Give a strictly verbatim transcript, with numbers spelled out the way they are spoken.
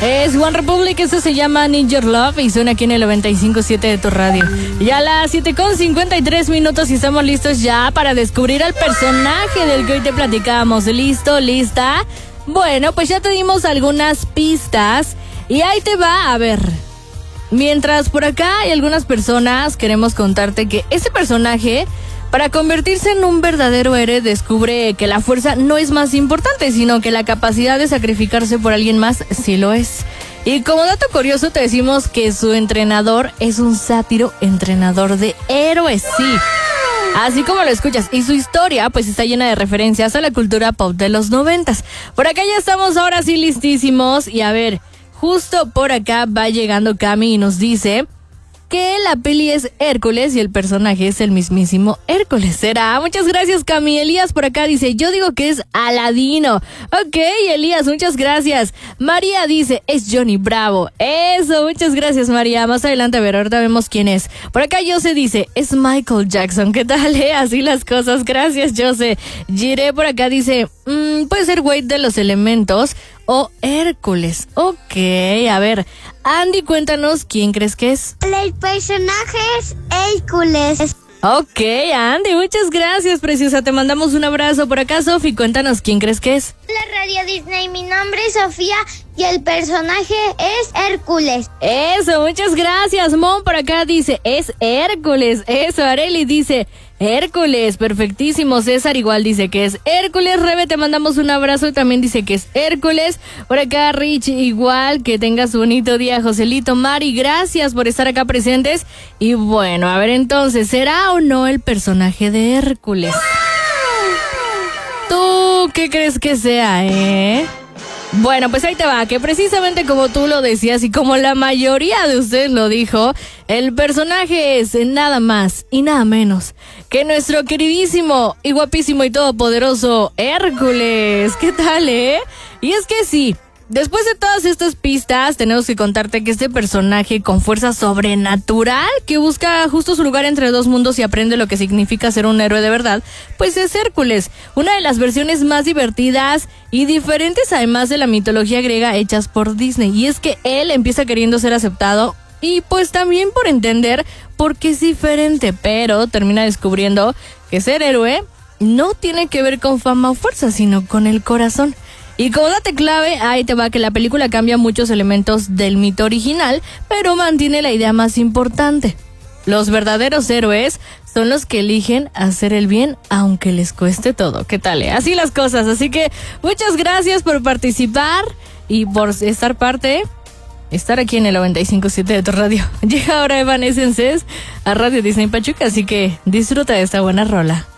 Es One Republic, eso se llama Need Your Love y suena aquí en el noventa y cinco punto siete de tu radio. Ya a las siete con cincuenta y tres minutos y estamos listos ya para descubrir al personaje del que hoy te platicamos. ¿Listo? ¿Lista? Bueno, pues ya te dimos algunas pistas y ahí te va, a ver. Mientras por acá hay algunas personas, queremos contarte que ese personaje, para convertirse en un verdadero héroe, descubre que la fuerza no es más importante, sino que la capacidad de sacrificarse por alguien más sí lo es. Y como dato curioso te decimos que su entrenador es un sátiro entrenador de héroes, sí. Así como lo escuchas. Y su historia pues está llena de referencias a la cultura pop de los noventas. Por acá ya estamos ahora sí listísimos. Y a ver, justo por acá va llegando Cami y nos dice que la peli es Hércules y el personaje es el mismísimo Hércules. ¿Será? Muchas gracias, Cami. Elías por acá dice, yo digo que es Aladino. Ok, Elías, muchas gracias. María dice, es Johnny Bravo. Eso, muchas gracias, María. Más adelante, a ver, ahorita vemos quién es. Por acá Jose dice, es Michael Jackson. ¿Qué tal, eh? Así las cosas. Gracias, Jose. Jiré por acá dice, mmm, puede ser Wade de los Elementos o Hércules. Ok, a ver, Andy, cuéntanos, ¿quién crees que es? El personaje es Hércules. Ok, Andy, muchas gracias, preciosa. Te mandamos un abrazo. Por acá, Sofi, cuéntanos, ¿quién crees que es? La Radio Disney, mi nombre es Sofía y el personaje es Hércules. Eso, muchas gracias. Mon por acá dice, es Hércules. Eso, Areli dice, Hércules, perfectísimo. César igual dice que es Hércules. Rebe, te mandamos un abrazo y también dice que es Hércules. Por acá Rich igual, que tengas un bonito día. Joselito, Mari, gracias por estar acá presentes. Y bueno, a ver entonces, ¿será o no el personaje de Hércules? ¿Tú qué crees que sea, eh? Bueno, pues ahí te va, que precisamente como tú lo decías y como la mayoría de ustedes lo dijo, el personaje es nada más y nada menos que nuestro queridísimo y guapísimo y todopoderoso Hércules. ¿Qué tal, eh? Y es que sí, después de todas estas pistas, tenemos que contarte que este personaje con fuerza sobrenatural, que busca justo su lugar entre dos mundos y aprende lo que significa ser un héroe de verdad, pues es Hércules, una de las versiones más divertidas y diferentes además de la mitología griega hechas por Disney. Y es que él empieza queriendo ser aceptado y pues también por entender por qué es diferente, pero termina descubriendo que ser héroe no tiene que ver con fama o fuerza, sino con el corazón. Y como date clave, ahí te va que la película cambia muchos elementos del mito original, pero mantiene la idea más importante. Los verdaderos héroes son los que eligen hacer el bien aunque les cueste todo. ¿Qué tal, eh? Así las cosas. Así que muchas gracias por participar y por estar parte, estar aquí en el noventa y cinco punto siete de tu radio. Llega ahora Evanescence a Radio Disney Pachuca, así que disfruta de esta buena rola.